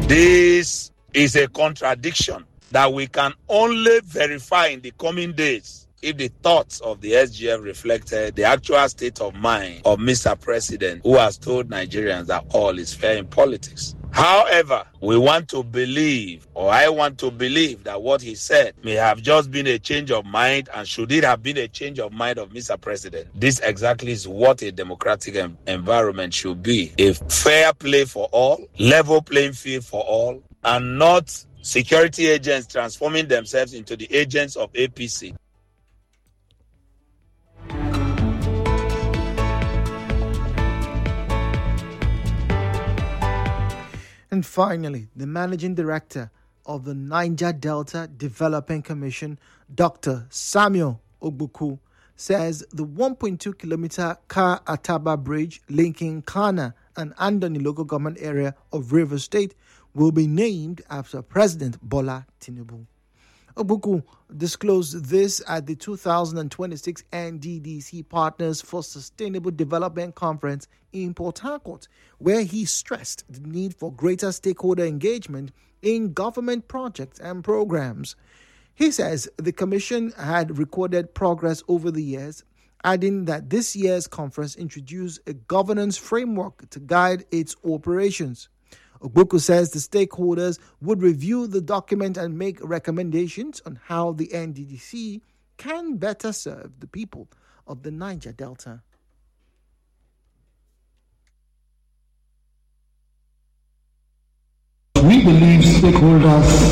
This is a contradiction that we can only verify in the coming days if the thoughts of the SGF reflected the actual state of mind of Mr. President, who has told Nigerians that all is fair in politics. However, we want to believe, or I want to believe, that what he said may have just been a change of mind, and should it have been a change of mind of Mr. President, this exactly is what a democratic environment should be. A fair play for all, level playing field for all, and not security agents transforming themselves into the agents of APC. And finally, the managing director of the Niger Delta Development Commission, Dr. Samuel Ogbuku, says the 1.2-kilometer Ka-Ataba bridge linking Kana and Andoni local government area of Rivers State will be named after President Bola Tinubu. Ogbuku disclosed this at the 2026 NDDC Partners for Sustainable Development Conference in Port Harcourt, where he stressed the need for greater stakeholder engagement in government projects and programs. He says the Commission had recorded progress over the years, adding that this year's conference introduced a governance framework to guide its operations. Ogbuku says the stakeholders would review the document and make recommendations on how the NDDC can better serve the people of the Niger Delta. We believe stakeholders